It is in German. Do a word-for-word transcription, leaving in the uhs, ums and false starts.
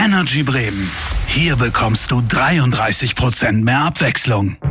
Energy Bremen. Hier bekommst du dreiunddreißig Prozent mehr Abwechslung.